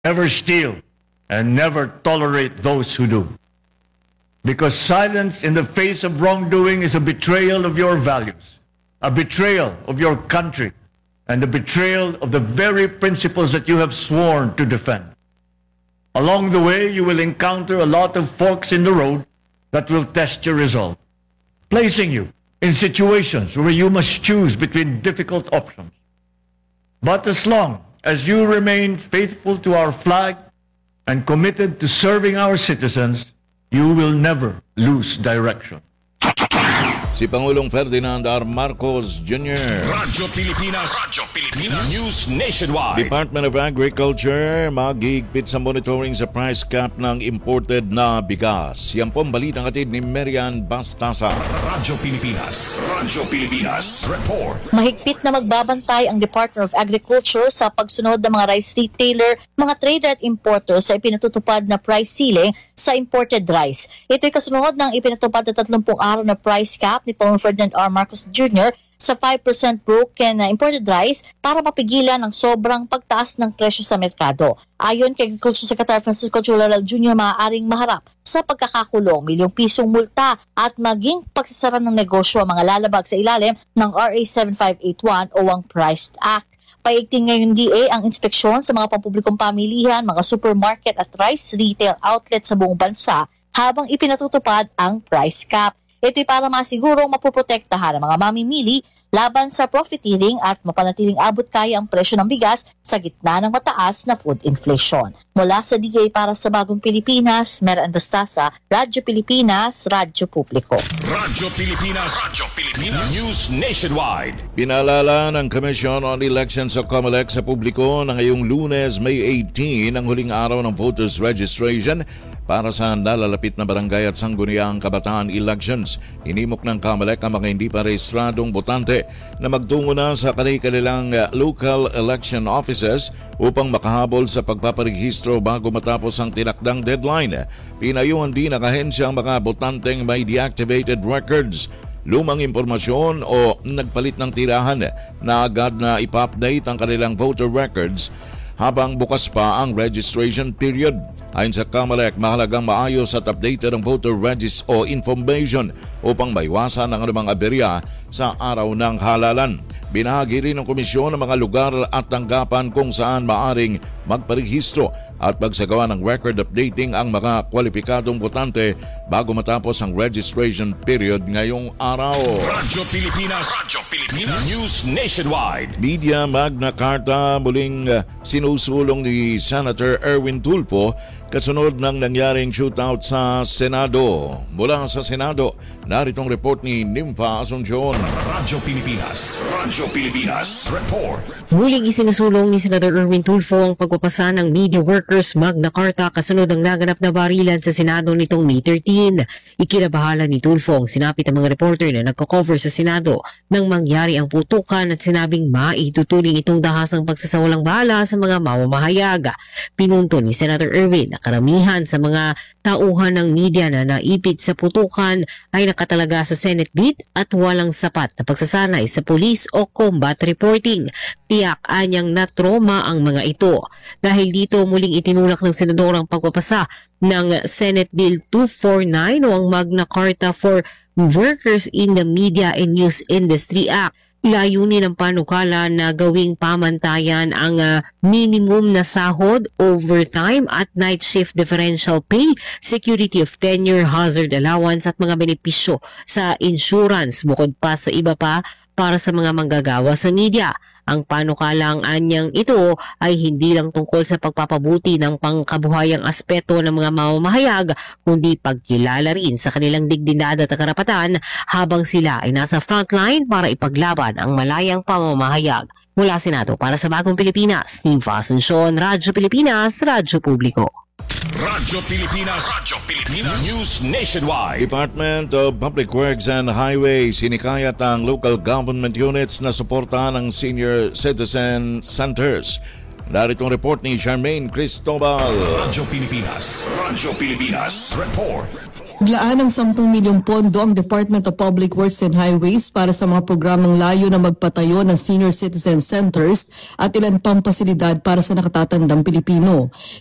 never steal, and never tolerate those who do. Because silence in the face of wrongdoing is a betrayal of your values, a betrayal of your country, and a betrayal of the very principles that you have sworn to defend. Along the way, you will encounter a lot of forks in the road that will test your resolve, placing you in situations where you must choose between difficult options. But as long as you remain faithful to our flag and committed to serving our citizens, you will never lose direction. Si Pangulong Ferdinand R. Marcos Jr. Radyo Pilipinas, News Nationwide. Department of Agriculture maghihigpit sa monitoring sa price cap ng imported na bigas. Yan po ang balitang hatid ni Marian Bastasa. Radyo Pilipinas, report. Mahigpit na magbabantay ang Department of Agriculture sa pagsunod ng mga rice retailer, mga trader at importers sa ipinatutupad na price ceiling sa imported rice. Ito'y kasunod ng ipinatupad na 30 araw na price cap ni Pangulong Ferdinand R. Marcos Jr. sa 5% broken na imported rice para mapigilan ang sobrang pagtaas ng presyo sa merkado. Ayon kay Agriculture Secretary Francisco Chularal Jr., maaaring maharap sa pagkakakulong, milyong pisong multa at maging pagsasara ng negosyo ang mga lalabag sa ilalim ng RA 7581 o ang Price Act. Paigting ngayon DA ang inspeksyon sa mga pampublikong pamilihan, mga supermarket at rice retail outlet sa buong bansa habang ipinatutupad ang price cap. Ito'y para masigurong mapoprotektahan ang mga mamimili laban sa profiteering at mapanatiling abot kaya ang presyo ng bigas sa gitna ng mataas na food inflation. Mula sa DA para sa Bagong Pilipinas, Marian Bastasa, Radyo Pilipinas, Radyo Publiko. Radyo Pilipinas, News Nationwide. Pinaalala ng Commission on Elections o COMELEC sa publiko na ngayong Lunes, May 18, ang huling araw ng voters registration para sa nalalapit na barangay at sangguniang kabataan elections. Inimok ng COMELEC ang mga hindi pa rehistradong botante na magtungo na sa kanilang local election offices upang makahabol sa pagpaparehistro bago matapos ang tinakdang deadline. Pinayuhan din ng ahensya ang mga botanteng may deactivated records, lumang impormasyon o nagpalit ng tirahan na agad na ipa-update ang kanilang voter records habang bukas pa ang registration period. Ayon sa COMELEC, mahalagang maayos at updated ang voter registry o information upang maiwasan ang anumang aberya sa araw ng halalan. Binahagi rin ng komisyon ang mga lugar at tanggapan kung saan maaring magparehistro at pagsagawa ng record updating ang mga kwalipikadong botante bago matapos ang registration period ngayong araw. Radyo Pilipinas, News Nationwide. Media Magna Carta muling sinusulong ni Senator Erwin Tulfo kasunod ng nangyaring shootout sa Senado. Mula sa Senado, naritong report ni Nympha Asuncion. Radyo Pilipinas, report. Muling isinusulong ni Senator Erwin Tulfo ang pagpapasa ng Media Workers Magna Carta kasunod ng naganap na barilan sa Senado nitong May 13. Ikinabahala ni Tulfo ang sinapit ng mga reporter na nagko-cover sa Senado nang mangyari ang putukan at sinabing maitutuloy itong dahasang pagsasawalang bahala sa mga mamamahayag. Pinunto ni Senator Erwin na karamihan sa mga tauhan ng media na naipit sa putukan ay nakatalaga sa Senate beat at walang sapat na pagsasanay sa police o combat reporting. Tiyak anyang na-trauma ang mga ito. Dahil dito muling itinulak ng senador ang pagpapasa ng Senate Bill 249 o ang Magna Carta for Workers in the Media and News Industry Act. Layunin ng panukala na gawing pamantayan ang minimum na sahod, overtime at night shift differential pay, security of tenure, hazard allowance at mga benepisyo sa insurance bukod pa sa iba pa para sa mga manggagawa sa media. Ang panukalang anyang ito ay hindi lang tungkol sa pagpapabuti ng pangkabuhayang aspeto ng mga mamamahayag, kundi pagkilala rin sa kanilang dignidad at karapatan habang sila ay nasa frontline para ipaglaban ang malayang pamamahayag. Mula Senado para sa Bagong Pilipinas, Nympha Asuncion, Radyo Pilipinas, Radyo Publiko. Radyo Pilipinas, News Nationwide. Department of Public Works and Highways hinikayat ang local government units na suportahan ang senior citizen centers. Narito ang report ni Charmaine Cristobal. Radyo Pilipinas, report. Naglaan ng 10 milyong pondo ang Department of Public Works and Highways para sa mga programang layo na magpatayo ng senior citizen centers at ilan pang pasilidad para sa nakatatandang Pilipino.